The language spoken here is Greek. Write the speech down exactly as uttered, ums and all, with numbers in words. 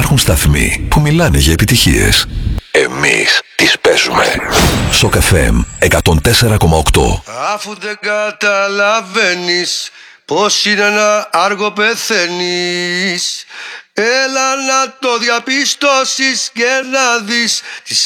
Υπάρχουν σταθμοί που μιλάνε για επιτυχίες. Εμείς τις παίζουμε. Σοκ εφ εμ εκατόν τέσσερα κόμμα οκτώ. Αφού δεν καταλαβαίνεις πως είναι να άργο πεθαίνεις, έλα να το διαπιστώσεις και να δεις τις